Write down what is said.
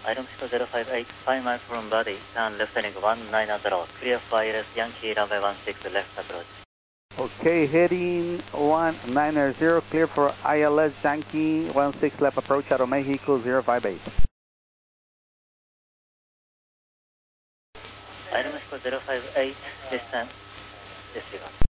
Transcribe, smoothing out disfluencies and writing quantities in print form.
Item Mexico 058, 5 miles from body, turn left heading 190, clear for ILS Yankee runway 16 left approach. Okay, heading 190, clear for ILS Yankee 16 left approach, Aeromexico 058. Item Mexico 058, distance, disregard.